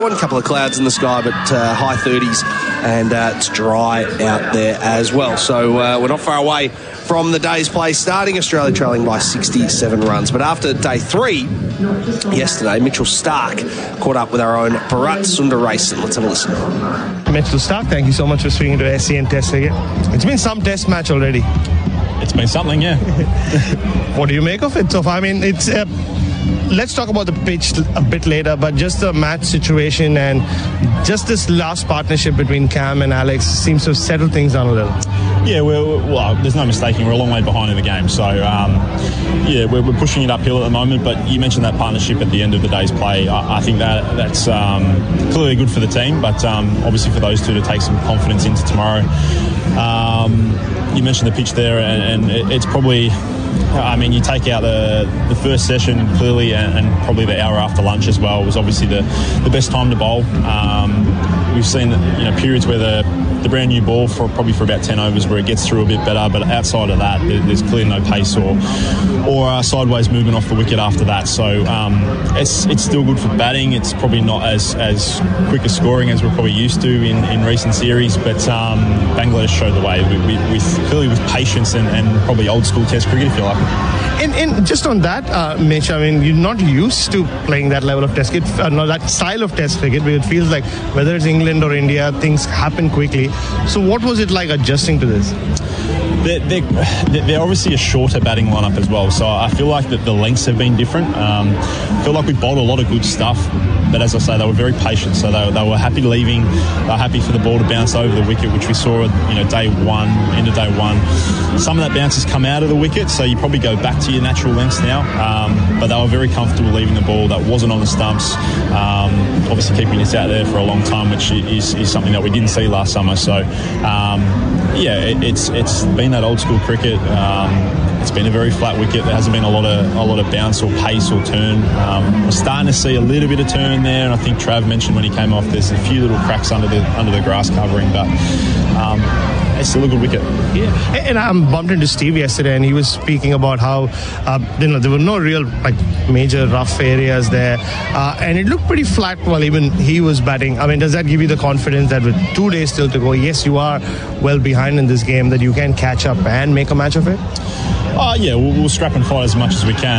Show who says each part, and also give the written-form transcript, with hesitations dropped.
Speaker 1: One couple of clouds in the sky, but high 30s, and it's dry out there as well. So we're not far away from the day's play, starting Australia trailing by 67 runs. But after day 3 yesterday, Mitchell Starc caught up with our own Bharat Sundaresan. Let's have a listen.
Speaker 2: Mitchell Starc, thank you so much for speaking to SEN Test Cricket. It's been some test match already.
Speaker 3: It's been something, yeah.
Speaker 2: What do you make of it so far? I mean, it's... let's talk about the pitch a bit later, but just the match situation and just this last partnership between Cam and Alex seems to have settled things down a little.
Speaker 3: Yeah, well, there's no mistaking, we're a long way behind in the game. So, yeah, we're pushing it uphill at the moment, but you mentioned that partnership at the end of the day's play. I think that's clearly good for the team, but obviously for those two to take some confidence into tomorrow. You mentioned the pitch there, and it's probably... I mean, you take out the first session clearly, and probably the hour after lunch as well was obviously the best time to bowl. We've seen periods where the brand new ball for about 10 overs where it gets through a bit better, but outside of that there's clearly no pace or sideways movement off the wicket after that. So it's still good for batting. It's probably not as quick a scoring as we're probably used to in recent series, but Bangladesh showed the way with patience and probably old school Test cricket, if you like.
Speaker 2: And just on that, Mitch, I mean, you're not used to playing that level of Test cricket, that style of Test cricket, where it feels like whether it's England or India, things happen quickly. So what was it like adjusting to this? They're
Speaker 3: obviously a shorter batting lineup as well, so I feel like that the lengths have been different. I feel like we bowled a lot of good stuff, but as I say, they were very patient, so they were happy leaving. They were happy for the ball to bounce over the wicket, which we saw day one, end of day one. Some of that bounce has come out of the wicket, so you probably go back to your natural lengths now, but they were very comfortable leaving the ball that wasn't on the stumps, obviously keeping us out there for a long time, which is something that we didn't see last summer. So yeah, it's been that old school cricket. It's been a very flat wicket. There hasn't been a lot of bounce or pace or turn. We're starting to see a little bit of turn there, and I think Trav mentioned when he came off, there's a few little cracks under the grass covering, but it's still a good wicket.
Speaker 2: Yeah, and I bumped into Steve yesterday, and he was speaking about how there were no real major rough areas there, and it looked pretty flat while even he was batting. I mean, does that give you the confidence that with 2 days still to go, yes, you are well behind in this game, that you can catch up and make a match of it?
Speaker 3: Yeah, we'll scrap and fight as much as we can.